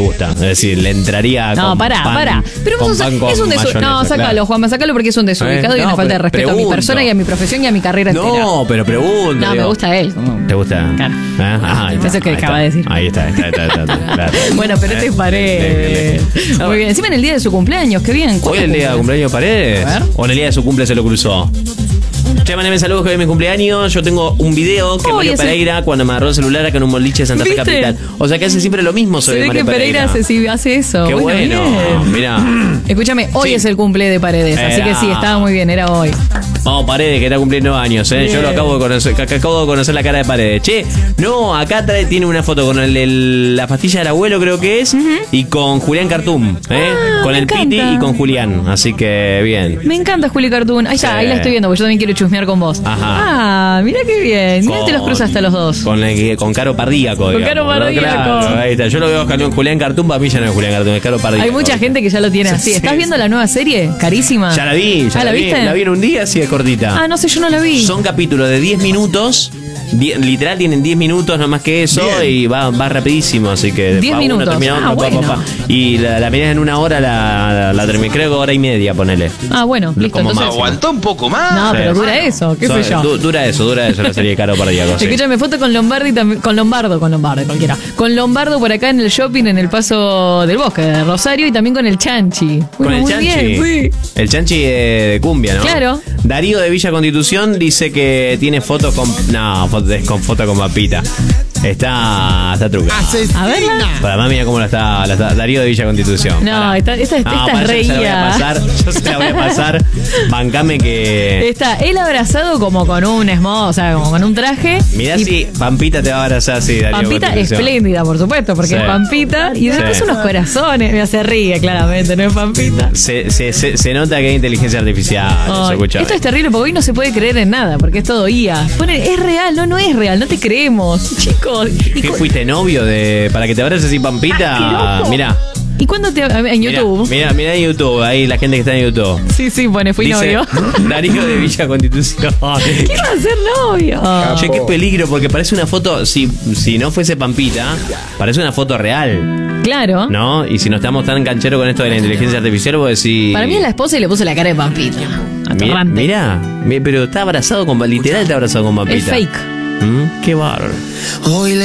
gusta. Es decir, le entraría No, con pará. pan, Pero con vos pan es con un desubicado. No, mayonesa, sácalo, claro. Juanma, sácalo porque es un desubicado y No, una falta de pero respeto a mi pregunto. persona y a mi profesión y a mi carrera entera. No, pero pregunto. No, me digo. gusta él. ¿Te gusta? Claro. Ahí Eso está, que ahí acaba está. de decir. Ahí está, claro. Bueno, pero este es Paredes. Muy bien. Encima en el día de su cumpleaños, qué bien. ¿Hoy es el día de cumpleaños de Paredes? A ver. ¿O en el día de su cumple se lo cruzó? Che, mandame saludos que hoy es mi cumpleaños. Yo tengo un video que Hoy Mario es el- Pereira cuando me agarró el celular acá en un boliche de Santa Fe ¿Viste? Capital. O sea que hace siempre lo mismo Se sobre ve Mario que Pereira hace eso. Qué bueno. Bien. Mirá. Escúchame, hoy Sí. es el cumple de Paredes, así Era. que sí, estaba muy bien, era hoy. Vamos, Paredes, que está cumpliendo años, ¿eh? Yo lo acabo de conocer la cara de Paredes. Che, no, acá tiene una foto con la pastilla del abuelo, creo que es, y con Julián Cartoon, ¿eh? Ah, Con me el Piti encanta. y con Julián. Así que bien. Me encanta Juli Cartoon. Ahí está, Sí. ahí la estoy viendo, porque yo también quiero chusmear con vos. Ajá. Ah, mira qué bien. Mira, te los cruzaste a los dos. Con Caro Pardíaco. Con digamos, Caro ¿no? Pardíaco. Claro, ahí está. Yo lo veo con Julián Cartoon, para mí ya no es Julián Cartoon, es Caro Pardíaco. Hay mucha gente que ya lo tiene así. Sí, ¿Estás sí. viendo la nueva serie? Carísima. Ya la vi, ¿Ah, la viste? La vi en un día, así de cortita. Ah, no sé, yo no la vi. Son capítulos de 10 minutos. Literal tienen 10 minutos, no más que eso. Bien. Y va rapidísimo, así que 10 uno minutos. termina Ah, otro, bueno. Y la mirás en una hora, la terminé, creo que hora y media, ponele. Ah, bueno, listo. Como Entonces, Aguantó un poco más. no, Sí. pero dura eso, qué sé yo. Dura eso la serie de Caro Pardíaco. Sí. Escúchame, foto con Lombardi también, con Lombardo, cualquiera. Con Lombardo por acá en el shopping, en el Paso del Bosque de Rosario y también con el Chanchi. Con Bueno, el muy Chanchi. bien, sí. El Chanchi de cumbia, ¿no? Claro. Darío de Villa Constitución dice que tiene fotos con. No, foto con Pampita. Está truca. A verla. Para más mira cómo la está Darío de Villa Constitución. No, Pará. esta pará, es yo se la voy a reía. pasar. Yo se la voy a pasar. Bancame que. Está él abrazado como con un esmodo, o sea, como con un traje. Mirá y si Pampita te va a abrazar así, Darío. Pampita Constitución. espléndida, por supuesto, porque Sí. es Pampita. Y después Sí. unos corazones. Mira, se ríe, claramente, no es Pampita. Se nota que hay inteligencia artificial. Eso, Ay, escuchame. esto es terrible porque hoy no se puede creer en nada, porque es todo IA. Es real, no es real, no te creemos, chicos. ¿Qué fuiste novio para que te abraces así, Pampita? loco. Mirá. ¿Y cuándo en YouTube? Mirá en YouTube, ahí la gente que está en YouTube. Sí, pone, fui Dice, novio. Darío de Villa Constitución. ¿Qué va a ser novio? Che, qué peligro, porque parece una foto, si no fuese Pampita, parece una foto real, Claro. ¿no? Y si no estamos tan cancheros con esto de la inteligencia artificial, vos decís... Para mí es la esposa y le puso la cara de Pampita. Atorrante. Mirá, pero está abrazado con... Literal está abrazado con Pampita. Es fake. Qué bárbaro.